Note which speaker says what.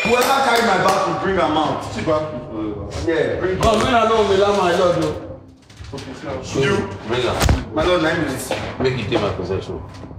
Speaker 1: Whoever carry my bag will bring am out. Yeah, bring
Speaker 2: Come, when I know me, my lord.
Speaker 1: you.
Speaker 3: Bring her.
Speaker 1: My lord, 9 minutes.
Speaker 3: Make you take my possession.